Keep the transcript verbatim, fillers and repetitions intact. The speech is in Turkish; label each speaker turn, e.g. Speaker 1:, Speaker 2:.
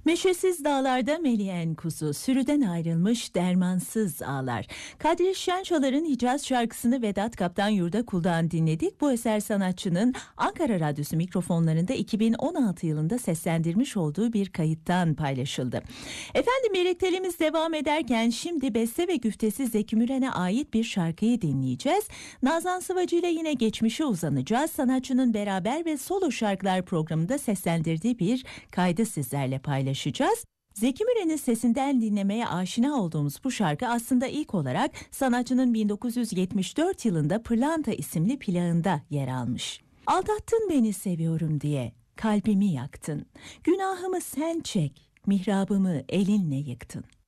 Speaker 1: Meşesiz dağlarda meleğen kuzu, sürüden ayrılmış dermansız ağlar. Kadri Şençalar'ın Hicaz şarkısını Vedat Kaptan Yurdakul'dan dinledik. Bu eser sanatçının Ankara Radyosu mikrofonlarında iki bin on altı yılında seslendirmiş olduğu bir kayıttan paylaşıldı. Efendim, birlikteliğimiz devam ederken şimdi beste ve güftesi Zeki Müren'e ait bir şarkıyı dinleyeceğiz. Nazan Sıvacı ile yine geçmişe uzanacağız. Sanatçının beraber ve solo şarkılar programında seslendirdiği bir kaydı sizlerle paylaşacağız. Zeki Müren'in sesinden dinlemeye aşina olduğumuz bu şarkı aslında ilk olarak sanatçının bin dokuz yüz yetmiş dört yılında Pırlanta isimli plağında yer almış. Aldattın beni seviyorum diye, kalbimi yaktın. Günahımı sen çek, mihrabımı elinle yıktın.